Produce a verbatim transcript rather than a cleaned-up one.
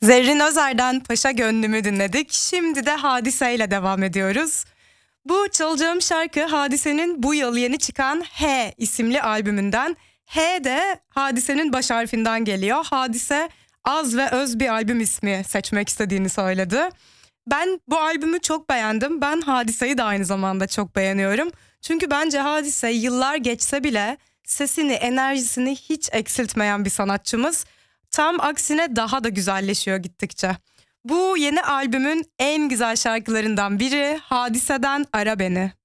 Zerrin Özer'den Paşa Gönlümü dinledik. Şimdi de Hadise ile devam ediyoruz. Bu çalacağım şarkı Hadise'nin bu yıl yeni çıkan H isimli albümünden. H de Hadise'nin baş harfinden geliyor. Hadise az ve öz bir albüm ismi seçmek istediğini söyledi. Ben bu albümü çok beğendim. Ben Hadise'yi de aynı zamanda çok beğeniyorum. Çünkü bence Hadise yıllar geçse bile sesini, enerjisini hiç eksiltmeyen bir sanatçımız. Tam aksine daha da güzelleşiyor gittikçe. Bu yeni albümün en güzel şarkılarından biri Hadise'den Ara Beni.